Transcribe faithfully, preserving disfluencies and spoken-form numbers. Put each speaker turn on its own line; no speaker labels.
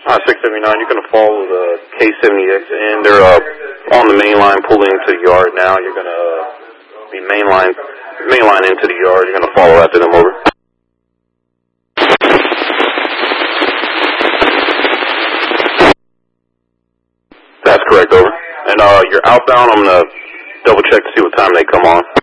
Uh, six seventy-nine, you're going to follow the K seventy X in. They're uh, on the main line pulling into the yard now. You're going to uh, be main line, main line into the yard. You're going to follow after them, over. That's correct, over. And uh, you're outbound. I'm going to double check to see what time they come on.